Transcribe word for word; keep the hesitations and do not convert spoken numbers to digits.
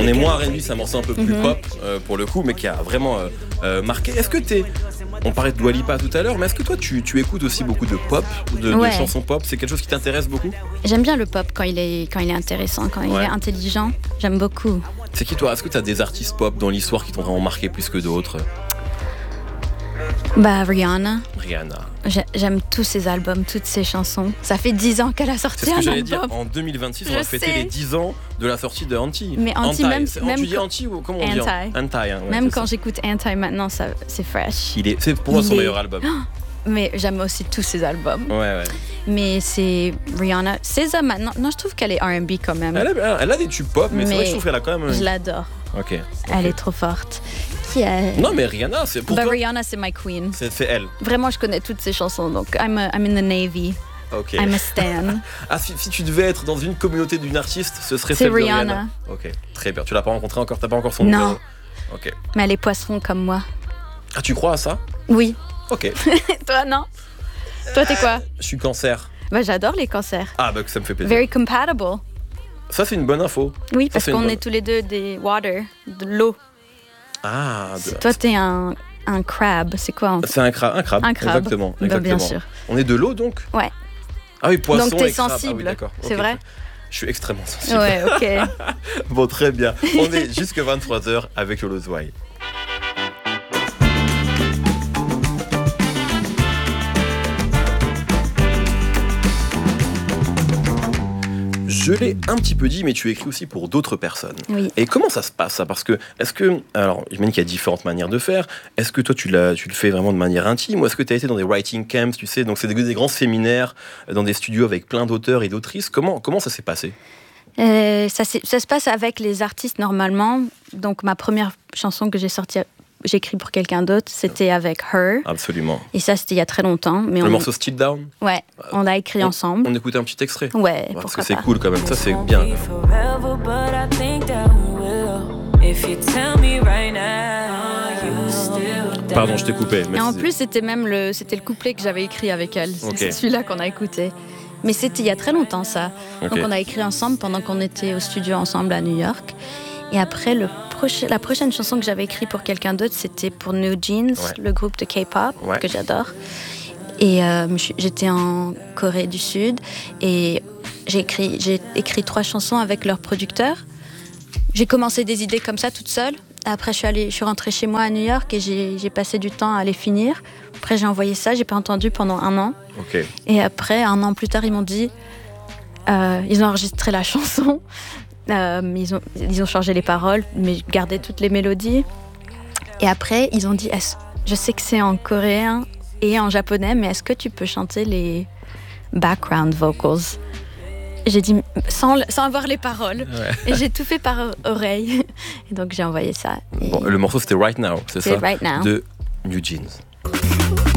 est moins R and B, c'est un morceau un peu plus Mm-hmm. pop euh, pour le coup, mais qui a vraiment euh, euh, marqué. Est-ce que t'es... On parlait de Dua Lipa tout à l'heure, mais est-ce que toi tu, tu écoutes aussi beaucoup de pop, de, Ouais. de chansons pop? C'est quelque chose qui t'intéresse beaucoup? J'aime bien le pop quand il est, quand il est intéressant, quand Ouais. il est intelligent. J'aime beaucoup. C'est qui toi? Est-ce que t'as des artistes pop dans l'histoire qui t'ont vraiment marqué plus que d'autres? Bah, Rihanna. Rihanna. J'ai- J'aime tous ses albums, toutes ses chansons. Ça fait dix ans qu'elle a sorti C'est ce que un j'allais album. dire. En deux mille vingt-six, on Je va fêter sais. les dix ans de la sortie de Anti. Mais Anti, même- C'est- même tu dis quand- Anti ou comment on dit? Anti. Anti, hein, ouais, Même c'est quand ça. j'écoute Anti maintenant, ça, c'est fresh. Il est, c'est pour moi Il son est- meilleur album. Mais j'aime aussi tous ses albums. Ouais, ouais. Mais c'est Rihanna. S Z A maintenant, non, je trouve qu'elle est R and B quand même. Elle a, elle a des tubes pop, mais, c'est vrai Mais que je trouve qu'elle a quand même. Je l'adore. Ok. ok. Elle est trop forte. Qui a... Non, mais Rihanna, c'est pour Bah, toi. Rihanna, c'est my queen. C'est, c'est elle. Vraiment, je connais toutes ses chansons. Donc, I'm, a- I'm in the Navy. Ok. I'm a stan. Ah, si, si tu devais être dans une communauté d'une artiste, ce serait C'est celle de Rihanna. Rihanna. Ok, très bien. Tu l'as pas rencontrée encore? T'as pas encore son Non. numéro? Ok. Mais elle est poisson comme moi. Ah, tu crois à ça? Oui. Ok. Toi, non? Toi, t'es quoi? Je suis cancer. Bah, j'adore les cancers. Ah, bah, ça me fait plaisir. Very compatible. Ça, c'est une bonne info. Oui, Ça, parce c'est une qu'on bonne- est tous les deux des water, de l'eau. Ah, de- Toi, t'es un, un crab. C'est quoi en... c'est un crabe. Un crabe. Un crabe. Exactement. Bah, exactement. bien sûr. On est de l'eau donc? Ouais. Ah oui, poisson. Donc, t'es et crabe. sensible. Ah oui, d'accord. C'est Ok. vrai? Je suis extrêmement sensible. Ouais, ok. Bon, très bien. On est jusque vingt-trois heures avec Lolo Zouaï. Je l'ai un petit peu dit, mais tu écris aussi pour d'autres personnes. Oui. Et comment ça se passe ça? Parce que, est-ce que, alors, j'imagine qu'il y a différentes manières de faire. Est-ce que toi, tu, l'as, tu le fais vraiment de manière intime, ou est-ce que tu as été dans des writing camps, tu sais, donc c'est des, des grands séminaires dans des studios avec plein d'auteurs et d'autrices. Comment, comment ça s'est passé? Euh, ça, c'est- ça se passe avec les artistes normalement. Donc, ma première chanson que j'ai sortie, j'ai écrit pour quelqu'un d'autre, c'était avec Her. Absolument. Et ça, c'était il y a très longtemps. Mais Le on... morceau Still Down, Ouais, on l'a écrit on- ensemble. on écoutait un petit extrait. Ouais, Ouais, pourquoi parce que c'est pas. cool quand même, ça c'est bien. Forever, but I think that we will. If you tell me right now, you still down. Pardon, je t'ai coupé. Et mais en c'est- plus, c'était même le, c'était le couplet que j'avais écrit avec elle. C'est- Ok. C'est celui-là qu'on a écouté. Mais c'était il y a très longtemps, ça. Ok. Donc, on a écrit ensemble pendant qu'on était au studio ensemble à New York. Et après, le proche- la prochaine chanson que j'avais écrite pour quelqu'un d'autre, c'était pour New Jeans, Ouais. le groupe de K-pop Ouais. que j'adore. Et euh, je suis- j'étais en Corée du Sud et j'ai écrit, j'ai écrit trois chansons avec leur producteur. J'ai commencé des idées comme ça toute seule. Après, je suis, allée, je suis rentrée chez moi à New York et j'ai, j'ai passé du temps à les finir. Après, j'ai envoyé ça, j'ai pas entendu pendant un an. Ok. Et après, un an plus tard, ils m'ont dit, euh, ils ont enregistré la chanson, euh, ils, ont, ils ont changé les paroles, mais gardé toutes les mélodies. Et après, ils ont dit, Est-ce- je sais que c'est en coréen et en japonais, mais est-ce que tu peux chanter les background vocals? J'ai dit, sans, sans avoir les paroles. Ouais. Et j'ai tout fait par oreille. Et donc, j'ai envoyé ça. Et Bon, le morceau c'était Right Now, c'est c'est ça? Right Now. De New Jeans.